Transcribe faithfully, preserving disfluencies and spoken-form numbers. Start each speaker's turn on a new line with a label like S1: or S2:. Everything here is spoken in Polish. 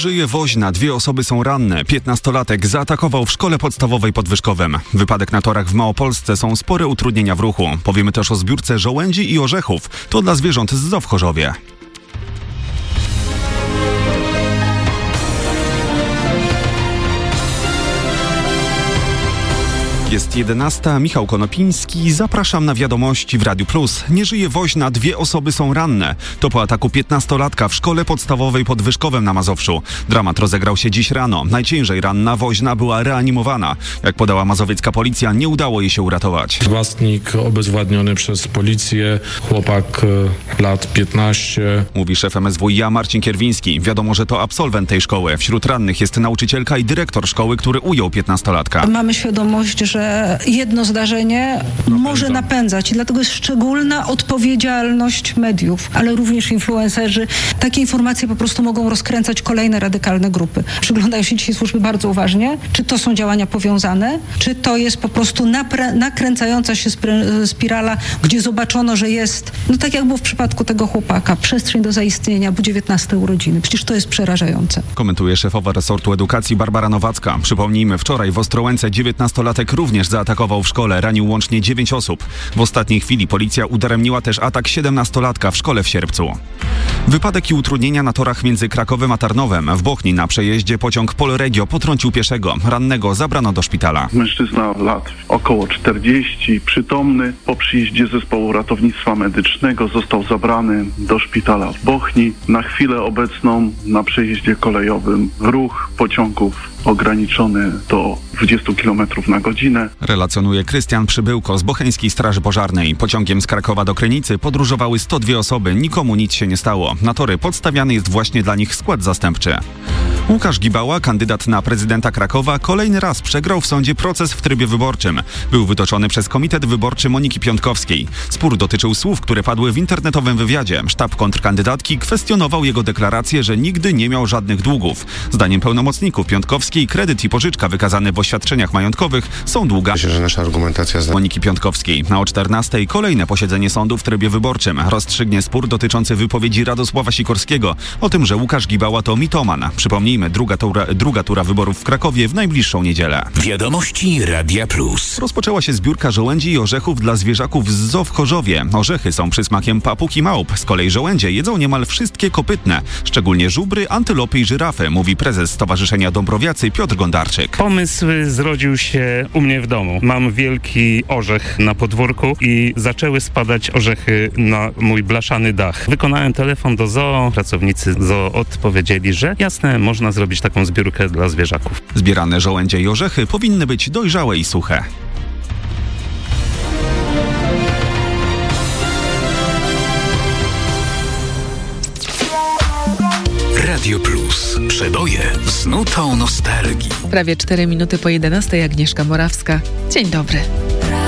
S1: żyje woźna, dwie osoby są ranne. Piętnastolatek zaatakował w szkole podstawowej pod Wyszkowem. Wypadek na torach w Małopolsce, są spore utrudnienia w ruchu. Powiemy też o zbiórce żołędzi i orzechów. To dla zwierząt z zoo w Chorzowie. Jest jedenasta, Michał Konopiński, zapraszam na wiadomości w Radiu Plus. Nie żyje woźna, dwie osoby są ranne. To po ataku piętnastolatka w szkole podstawowej pod Wyszkowem na Mazowszu. Dramat rozegrał się dziś rano. Najciężej ranna woźna była reanimowana. Jak podała mazowiecka policja, nie udało jej się uratować.
S2: Napastnik obezwładniony przez policję, chłopak lat piętnaście.
S1: Mówi szef M S W iA Marcin Kierwiński. Wiadomo, że to absolwent tej szkoły. Wśród rannych jest nauczycielka i dyrektor szkoły, który ujął piętnastolatka.
S3: Mamy świadomość, że jedno zdarzenie Napędza. może napędzać i dlatego jest szczególna odpowiedzialność mediów, ale również influencerzy. Takie informacje po prostu mogą rozkręcać kolejne radykalne grupy. Przyglądają się dzisiaj służby bardzo uważnie, czy to są działania powiązane, czy to jest po prostu napra- nakręcająca się spir- spirala, gdzie zobaczono, że jest, no tak jak było w przypadku tego chłopaka, przestrzeń do zaistnienia, bo dziewiętnaste urodziny. Przecież to jest przerażające.
S1: Komentuje szefowa resortu edukacji Barbara Nowacka. Przypomnijmy, wczoraj w Ostrołęce dziewiętnastolatek również zaatakował w szkole, ranił łącznie dziewięć osób. W ostatniej chwili policja udaremniła też atak siedemnastolatka w szkole w Sierpcu. Wypadek i utrudnienia na torach między Krakowem a Tarnowem. W Bochni na przejeździe pociąg Polregio potrącił pieszego. Rannego zabrano do szpitala.
S4: Mężczyzna lat około czterdzieści, przytomny. Po przyjeździe zespołu ratownictwa medycznego został zabrany do szpitala w Bochni. Na chwilę obecną na przejeździe kolejowym ruch pociągów ograniczony do dwadzieścia kilometrów na godzinę.
S1: Relacjonuje Krystian Przybyłko z Bocheńskiej Straży Pożarnej. Pociągiem z Krakowa do Krynicy podróżowały sto dwie osoby. Nikomu nic się nie stało. Na tory podstawiany jest właśnie dla nich skład zastępczy. Łukasz Gibała, kandydat na prezydenta Krakowa, kolejny raz przegrał w sądzie proces w trybie wyborczym. Był wytoczony przez Komitet Wyborczy Moniki Piątkowskiej. Spór dotyczył słów, które padły w internetowym wywiadzie. Sztab kontrkandydatki kwestionował jego deklarację, że nigdy nie miał żadnych długów. Zdaniem pełnomocników Piątkowskiej kredyt i pożyczka wykazane w oświadczeniach majątkowych są długa.
S5: Myślę, że nasza argumentacja z
S1: Moniki Piątkowskiej. Na o czternastej kolejne posiedzenie sądu w trybie wyborczym. Rozstrzygnie spór dotyczący wypowiedzi Radosława Sikorskiego o tym, że Łukasz Gibała to mitoman. Przypomnijmy, druga tura, druga tura wyborów w Krakowie w najbliższą niedzielę.
S6: Wiadomości Radia Plus.
S1: Rozpoczęła się zbiórka żołędzi i orzechów dla zwierzaków z zoo w Chorzowie. Orzechy są przysmakiem papug i małp. Z kolei żołędzie jedzą niemal wszystkie kopytne, szczególnie żubry, antylopy i żyrafy, mówi prezes Stowarzyszenia Dąbrowiacy Piotr Gondarczyk.
S7: Pomysł zrodził się u mnie w domu. Mam wielki orzech na podwórku i zaczęły spadać orzechy na mój blaszany dach. Wykonałem telefon do zoo. Pracownicy zoo odpowiedzieli, że jasne, można zrobić taką zbiórkę dla zwierzaków.
S1: Zbierane żołędzie i orzechy powinny być dojrzałe i suche.
S6: Radio Plus. Przeboje z nutą nostalgii.
S8: Prawie cztery minuty po jedenastej. Agnieszka Morawska. Dzień dobry.